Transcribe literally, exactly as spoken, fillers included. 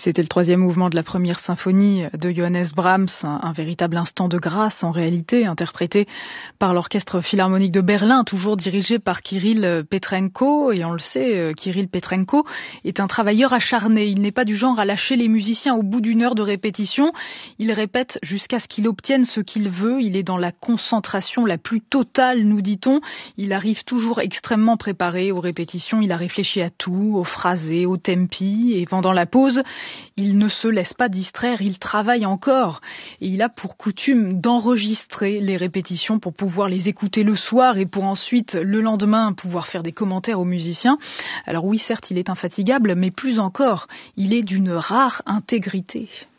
C'était le troisième mouvement de la première symphonie de Johannes Brahms, un, un véritable instant de grâce en réalité, interprété par l'Orchestre Philharmonique de Berlin, toujours dirigé par Kirill Petrenko. Et on le sait, Kirill Petrenko est un travailleur acharné. Il n'est pas du genre à lâcher les musiciens au bout d'une heure de répétition. Il répète jusqu'à ce qu'il obtienne ce qu'il veut. Il est dans la concentration la plus totale, nous dit-on. Il arrive toujours extrêmement préparé aux répétitions. Il a réfléchi à tout, au phrasé, au tempi. Et pendant la pause, il ne se laisse pas distraire, il travaille encore. Et il a pour coutume d'enregistrer les répétitions pour pouvoir les écouter le soir et pour ensuite, le lendemain, pouvoir faire des commentaires aux musiciens. Alors oui, certes, il est infatigable, mais plus encore, il est d'une rare intégrité.